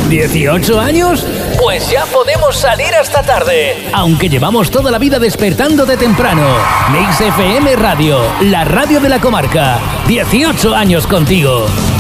¿18 años? Pues ya podemos salir hasta tarde. Aunque llevamos toda la vida despertándote temprano. Mix FM Radio, la radio de la comarca. 18 años contigo.